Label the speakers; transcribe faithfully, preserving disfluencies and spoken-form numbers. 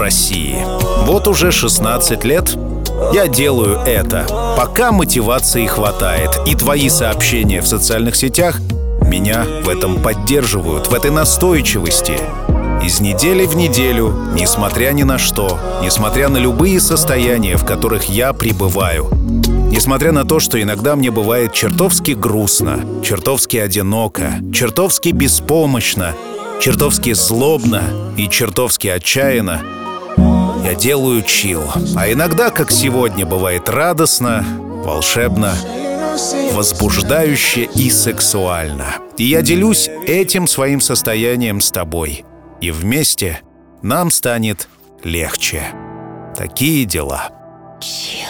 Speaker 1: России. Вот уже шестнадцать лет я делаю это, пока мотивации хватает, и твои сообщения в социальных сетях меня в этом поддерживают, в этой настойчивости. Из недели в неделю, несмотря ни на что, несмотря на любые состояния, в которых я пребываю, несмотря на то, что иногда мне бывает чертовски грустно, чертовски одиноко, чертовски беспомощно, чертовски злобно и чертовски отчаянно, я делаю чил. А иногда, как сегодня, бывает радостно, волшебно, возбуждающе и сексуально. И я делюсь этим своим состоянием с тобой. И вместе нам станет легче. Такие дела.
Speaker 2: Chill.